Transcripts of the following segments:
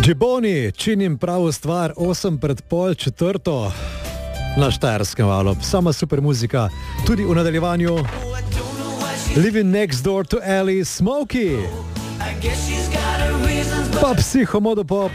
Džiboni, činim pravo stvar, 3:08 na Štajerskem valu. Sama super muzika, tudi v nadaljevanju. Living next door to Ellie, Smokey. Pa Psihomodopop.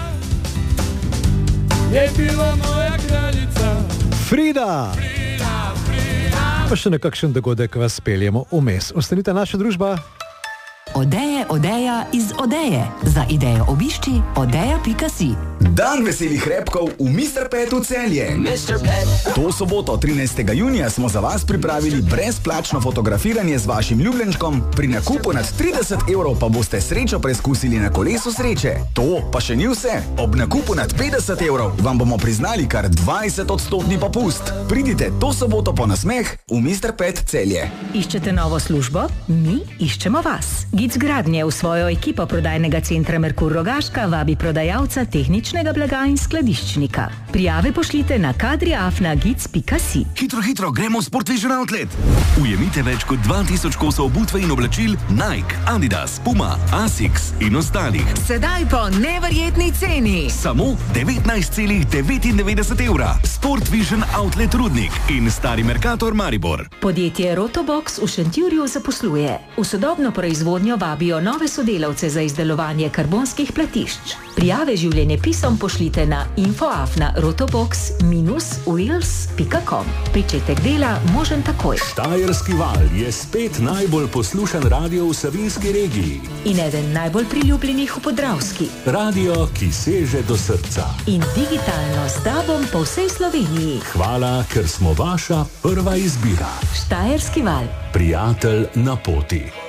Je bila moja kraljica. Frida. Pa še nekakšen dogodek vas peljemo vmes. Ostanite naša družba. Odeja iz Odeje. Za idejo obišči odeja.si. Dan veselih repkov v Mr. Petu Celje. To soboto, 13. junija, smo za vas pripravili brezplačno fotografiranje z vašim ljubljenčkom. Pri nakupu nad 30 € pa boste srečo preizkusili na kolesu sreče. To pa še ni vse. Ob nakupu nad 50 € vam bomo priznali kar 20% popust. Pridite to soboto po nasmeh v Mr. Pet Celje. Iščete novo službo? Mi iščemo vas. Gic Gradnje v svojo ekipo prodajnega centra Merkur Rogaška vabi prodajalca tehničnega blaga in skladiščnika. Prijave pošljite na kadriaf@gic.si. Hitro, gremo v Sport Vision Outlet. Ujemite več kot 2000 kosov obutve in oblačil Nike, Adidas, Puma, Asics in ostalih. Sedaj po neverjetni ceni. Samo 19,99 €. Sport Vision Outlet Rudnik in Stari Mercator Maribor. Podjetje Rotobox v Šentjurju zaposluje. V sodobno proizvodnjo vabijo nove sodelavce za izdelovanje karbonskih platišč. Prijave življenjepisom pošljite na info@rotobox-wheels.com. Pričetek dela možen takoj. Štajerski val je spet najbolj poslušan radio v savinjski regiji. In eden najbolj priljubljenih v Podravski. Radio, ki seže do srca. In digitalno z DAB-om po vsej Sloveniji. Hvala, ker smo vaša prva izbira. Štajerski val. Prijatelj na poti.